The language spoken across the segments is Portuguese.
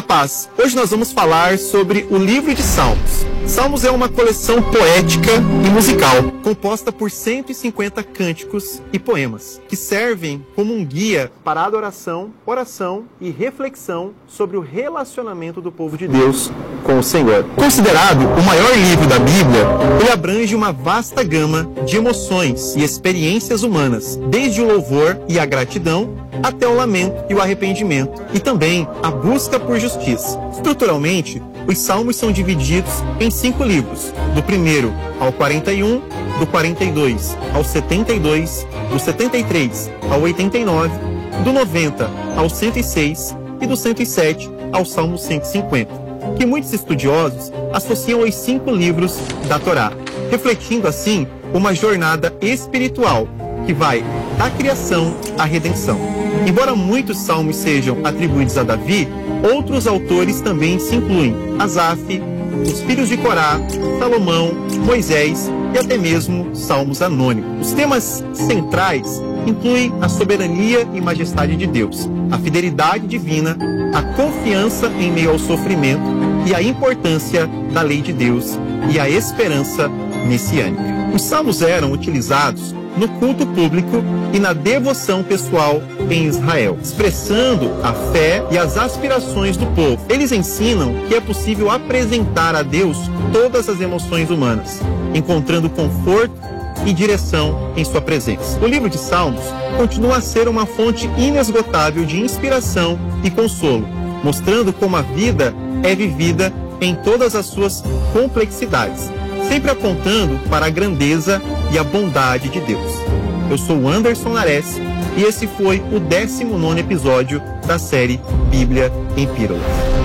paz. Hoje nós vamos falar sobre o livro de Salmos. Salmos é uma coleção poética e musical, composta por 150 cânticos e poemas, que servem como um guia para a adoração, oração e reflexão sobre o relacionamento do povo de Deus com o Senhor. Considerado o maior livro da Bíblia, ele abrange uma vasta gama de emoções e experiências humanas, desde o louvor e a gratidão até o lamento e o arrependimento, e também a busca por justiça. Estruturalmente, os Salmos são divididos em 5 livros, do 1º ao 41, do 42 ao 72, do 73 ao 89, do 90 ao 106 e do 107 ao Salmo 150, que muitos estudiosos associam aos 5 livros da Torá, refletindo assim uma jornada espiritual que vai da criação à redenção. Embora muitos salmos sejam atribuídos a Davi, outros autores também se incluem Asaf, os filhos de Corá, Salomão, Moisés e até mesmo salmos anônimos. Os temas centrais incluem a soberania e majestade de Deus, a fidelidade divina, a confiança em meio ao sofrimento e a importância da lei de Deus e a esperança messiânica. Os salmos eram utilizados no culto público e na devoção pessoal em Israel, expressando a fé e as aspirações do povo. Eles ensinam que é possível apresentar a Deus todas as emoções humanas, encontrando conforto e direção em sua presença. O livro de Salmos continua a ser uma fonte inesgotável de inspiração e consolo, mostrando como a vida é vivida em todas as suas complexidades, sempre apontando para a grandeza e a bondade de Deus. Eu sou o Anderson Nares e esse foi o 19º episódio da série Bíblia em Pílulas.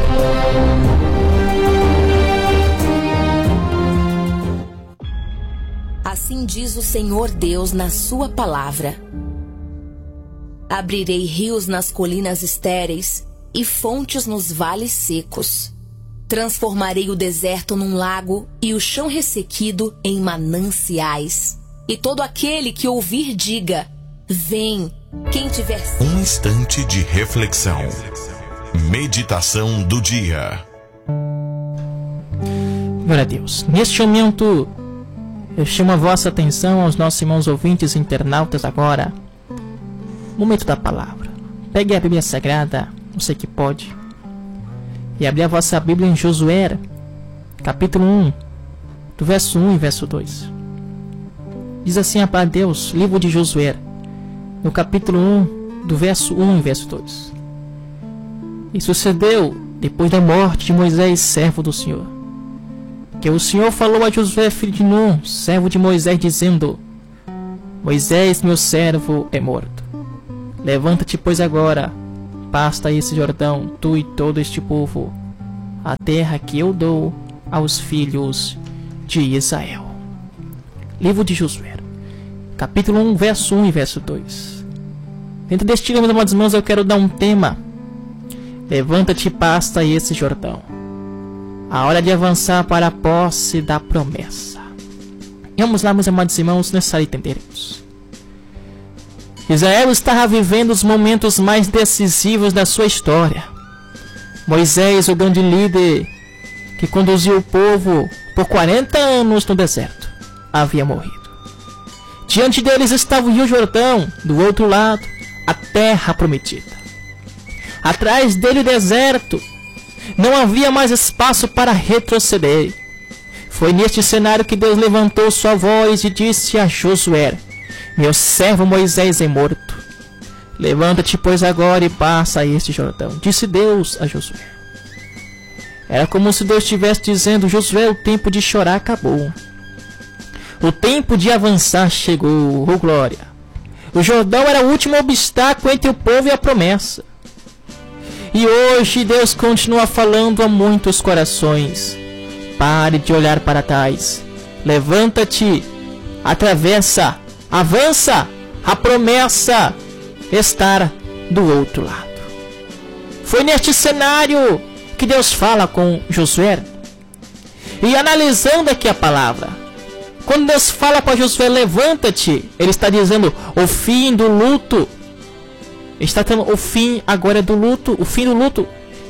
Assim diz o Senhor Deus na sua palavra: abrirei rios nas colinas estéreis e fontes nos vales secos. Transformarei o deserto num lago e o chão ressequido em mananciais. E todo aquele que ouvir diga: vem. Quem tiver um instante de reflexão. Meditação do dia. Glória a Deus. Neste momento, eu chamo a vossa atenção aos nossos irmãos ouvintes e internautas agora. Momento da palavra. Pegue a Bíblia Sagrada, você que pode, e abrir a vossa Bíblia em Josué, capítulo 1, do verso 1 e verso 2. Diz assim a palavra de Deus, livro de Josué, no capítulo 1, do verso 1 e verso 2. E sucedeu, depois da morte de Moisés, servo do Senhor, que o Senhor falou a Josué, filho de Nun, servo de Moisés, dizendo: Moisés, meu servo, é morto. Levanta-te, pois, agora, pasta esse Jordão, tu e todo este povo, a terra que eu dou aos filhos de Israel. Livro de Josué, capítulo 1, verso 1 e verso 2. Dentro deste livro, meus irmãos, eu quero dar um tema: levanta-te e pasta esse Jordão. A hora de avançar para a posse da promessa. E vamos lá, meus amados irmãos, necessário entendermos. Israel estava vivendo os momentos mais decisivos da sua história. Moisés, o grande líder que conduziu o povo por 40 anos no deserto, havia morrido. Diante deles estava o rio Jordão, do outro lado, a terra prometida. Atrás dele o deserto. Não havia mais espaço para retroceder. Foi neste cenário que Deus levantou sua voz e disse a Josué: meu servo Moisés é morto. Levanta-te, pois, agora e passa este Jordão. Disse Deus a Josué. Era como se Deus estivesse dizendo: Josué, o tempo de chorar acabou. O tempo de avançar chegou. Oh, glória! O Jordão era o último obstáculo entre o povo e a promessa. E hoje Deus continua falando a muitos corações: pare de olhar para trás. Levanta-te, atravessa, avança. A promessa está do outro lado. Foi neste cenário que Deus fala com Josué. E analisando aqui a palavra, quando Deus fala para Josué: levanta-te, Ele está dizendo o fim do luto. Está tendo o fim agora do luto, o fim do luto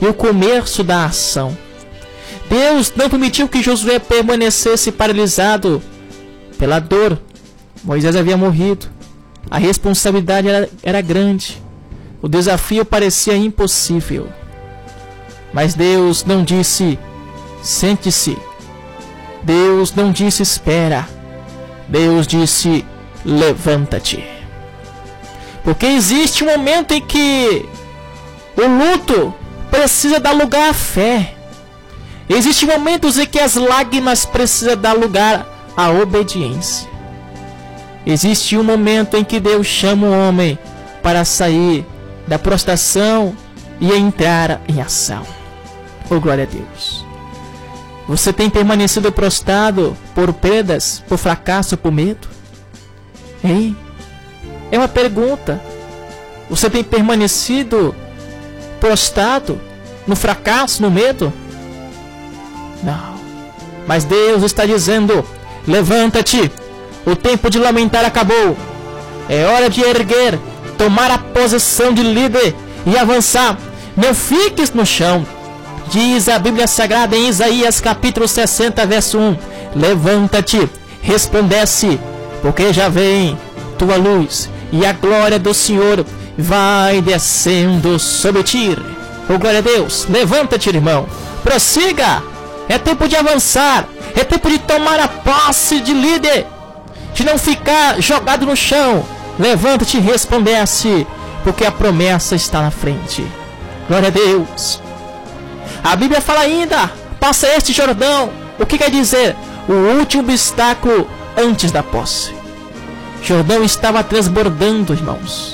e o começo da ação. Deus não permitiu que Josué permanecesse paralisado pela dor. Moisés havia morrido. A responsabilidade era grande. O desafio parecia impossível. Mas Deus não disse, sente-se. Deus não disse, espera. Deus disse, levanta-te. Porque existe um momento em que o luto precisa dar lugar à fé. Existem momentos em que as lágrimas precisam dar lugar à obediência. Existe um momento em que Deus chama o homem para sair da prostração e entrar em ação. Oh, glória a Deus. Você tem permanecido prostrado por perdas, por fracasso, por medo? Hein? É uma pergunta. Você tem permanecido prostrado no fracasso, no medo? Não. Mas Deus está dizendo, levanta-te. O tempo de lamentar acabou. É hora de erguer, tomar a posição de líder e avançar. Não fiques no chão. Diz a Bíblia Sagrada em Isaías capítulo 60, verso 1. Levanta-te, resplandece, porque já vem tua luz e a glória do Senhor vai descendo sobre ti. Oh, glória a Deus. Levanta-te, irmão. Prossiga. É tempo de avançar. É tempo de tomar a posse de líder. De não ficar jogado no chão. Levanta-te e resplandece, porque a promessa está na frente. Glória a Deus. A Bíblia fala ainda, passa este Jordão. O que quer dizer? O último obstáculo antes da posse. Jordão estava transbordando, irmãos.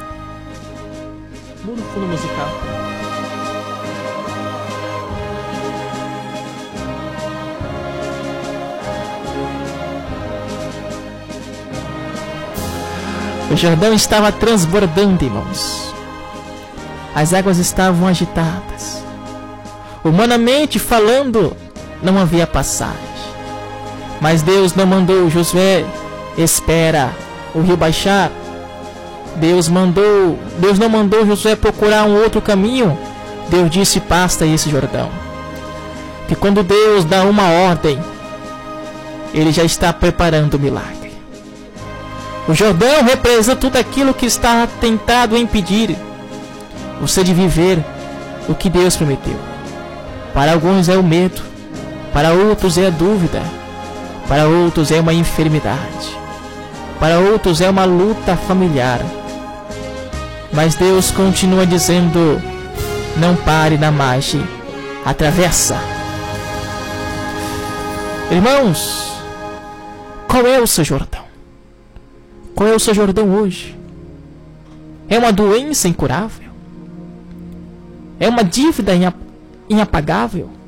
Muda o fundo musical. O Jordão estava transbordando, irmãos. As águas estavam agitadas. Humanamente falando, não havia passagem. Mas Deus não mandou Josué, espera o rio baixar. Deus não mandou Josué procurar um outro caminho. Deus disse, passa esse Jordão. Que quando Deus dá uma ordem, Ele já está preparando o milagre. O Jordão representa tudo aquilo que está tentado impedir você de viver o que Deus prometeu. Para alguns é o medo, para outros é a dúvida, para outros é uma enfermidade, para outros é uma luta familiar. Mas Deus continua dizendo, não pare na margem, atravessa. Irmãos, qual é o seu Jordão? Qual é o seu Jordão hoje? É uma doença incurável? É uma dívida inapagável?